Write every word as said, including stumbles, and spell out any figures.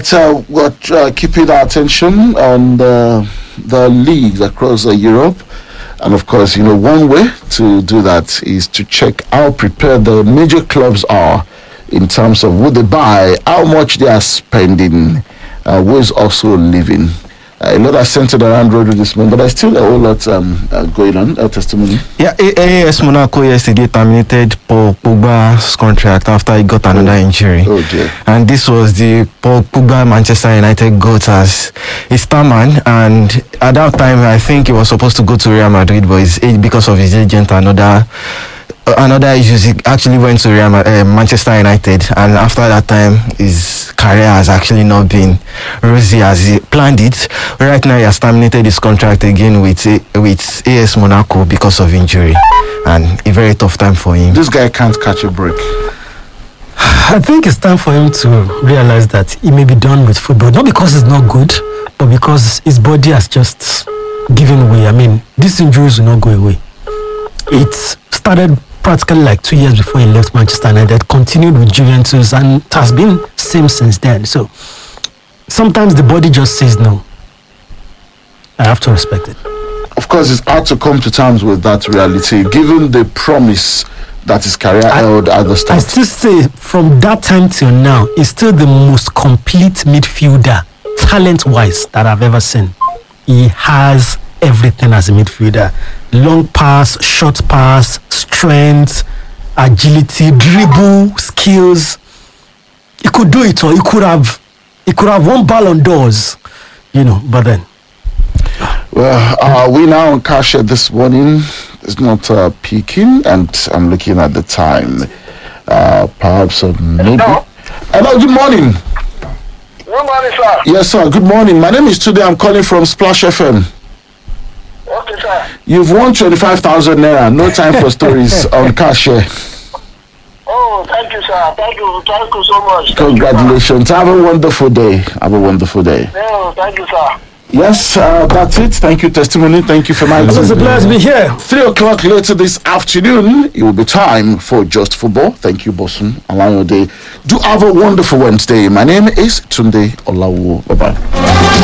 right, uh, we're uh, keeping our attention on the, the leagues across uh, Europe. And of course, you know, one way to do that is to check how prepared the major clubs are in terms of what they buy, how much they are spending, uh, who is also living. Uh, a lot are centered around Rodri this morning, but there's still a whole lot um, uh, going on. Uh, testimony. Yeah, A S Monaco yesterday terminated Paul Pogba's contract after he got another oh. injury. Oh dear. And this was the Paul Pogba Manchester United got as a star man. And at that time, I think he was supposed to go to Real Madrid, but his age, because of his agent and other uh, another issues, he actually went to Real, uh, Manchester United. And after that time, his career has actually not been rosy as he planned it. Right now, he has terminated his contract again with with A S Monaco because of injury, and a very tough time for him. This guy can't catch a break. I think it's time for him to realize that he may be done with football, not because it's not good, but because his body has just given way. I mean, these injuries will not go away. It started practically like two years before he left Manchester United, continued with Juventus, and it has been same since then. So sometimes the body just says no. I have to respect it. Of course, it's hard to come to terms with that reality, given the promise that his career I, held at the I start. still say from that time till now, he's still the most complete midfielder, talent-wise, that I've ever seen. He has everything as a midfielder: long pass, short pass, strength, agility, dribble, skills. He could do it all. He could have, he could have won Ballon d'Ors, you know. But then, Well, uh, we now on Cash this morning. It's not uh, peaking, and I'm looking at the time. Uh, perhaps uh, maybe. Hello. Hello. Good morning. Good morning, sir. Yes, sir. Good morning. My name is Tude. I'm calling from Splash F M. Okay, sir. You've won twenty-five thousand naira. No time for stories on Cash. Oh, thank you, sir. Thank you. Thank you so much. Congratulations. Have a wonderful day. Have a wonderful day. Oh, thank you, sir. Yes, uh, that's it. Thank you, Testimony. Thank you for my it was a pleasure to be here. Three o'clock later this afternoon, it will be time for Just Football. Thank you, Bosun. Allow your day. Do have a wonderful Wednesday. My name is Tunde Olawu. Bye-bye.